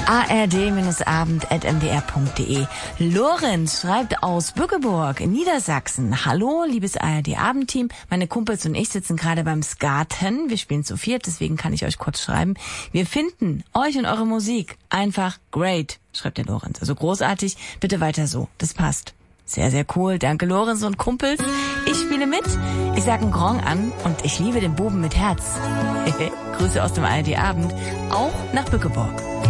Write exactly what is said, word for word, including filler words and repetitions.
a r d abend at m d r punkt d e. Lorenz schreibt aus Bückeburg in Niedersachsen. Hallo, liebes A R D-Abendteam. Meine Kumpels und ich sitzen gerade beim Skaten. Wir spielen zu viert, deswegen kann ich euch kurz schreiben. Wir finden euch und eure Musik einfach great, schreibt der Lorenz. Also großartig, bitte weiter so. Das passt. Sehr, sehr cool. Danke, Lorenz und Kumpels. Ich spiele mit. Ich sage einen Gong an und ich liebe den Buben mit Herz. Grüße aus dem A R D-Abend, auch nach Bückeburg.